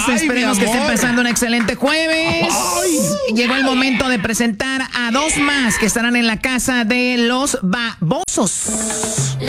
Ay, esperemos que estén pasando un excelente jueves. Ay. Llegó el momento de presentar a dos más que estarán en la casa de los babosos.